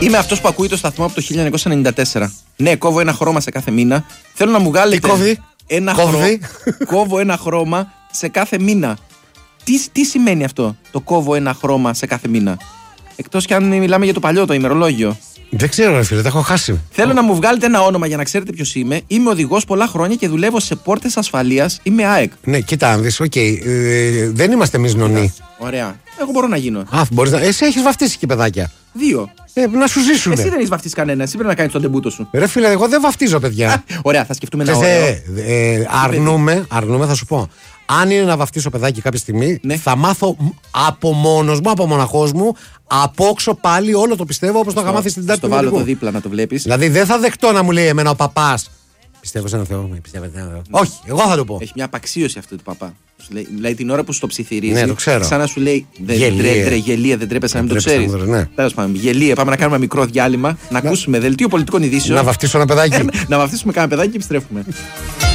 Είμαι αυτός που ακούει το σταθμό από το 1994. Ναι, κόβω ένα χρώμα σε κάθε μήνα. Θέλω να μου βγάλετε. Κόβω ένα χρώμα σε κάθε μήνα. Τι σημαίνει αυτό, το κόβω ένα χρώμα σε κάθε μήνα? Εκτός κι αν μιλάμε για το παλιό, το ημερολόγιο. Δεν ξέρω, ρε φίλε, τα έχω χάσει. Θέλω να μου βγάλετε ένα όνομα για να ξέρετε ποιος είμαι. Είμαι οδηγός πολλά χρόνια και δουλεύω σε πόρτες ασφαλείας. Είμαι ΑΕΚ. Ναι, κοίτα, αν δεις, δεν είμαστε εμείς νονοί. Ωραία. Εγώ μπορώ να γίνω. Μπορείς να. Εσύ έχεις βαφτίσει και παιδάκια. 2. Να σου ζήσουν. Εσύ δεν έχεις βαφτίσει κανένα. Εσύ πρέπει να κάνεις τον τεμπούτο σου. Ρε φίλε, εγώ δεν βαφτίζω, παιδιά. Ωραία, θα σκεφτούμε ένα ωραίο. Αρνούμε, θα σου πω. Αν είναι να βαφτίσω παιδάκι κάποια στιγμή, ναι, θα μάθω από μόνος μου, από μοναχός μου, απόξω πάλι όλο το πιστεύω όπως το είχα μάθει στην Τετάρτη. Το βάλω το δίπλα να το βλέπεις. Δηλαδή δεν θα δεχτώ να μου λέει εμένα ο παπάς. Πιστεύω σε έναν Θεό, πιστεύω σε έναν Θεό. Όχι, εγώ θα το πω. Έχει μια απαξίωση αυτό του παπά. Δηλαδή την ώρα που στο ψιθυρίζει, ναι, το ξέρω. Σαν να σου λέει γελία, δεν τρέπεσαι να μην το ξέρεις. Ναι. Τέλος πάντων, γελία, πάμε να κάνουμε ένα μικρό διάλειμμα, να ακούσουμε δελτίο πολιτικών ειδήσεων. Να βαφτίσω ένα παιδάκι. Να βαφτίσουμε κάνα παιδάκι και επιστρέφουμε.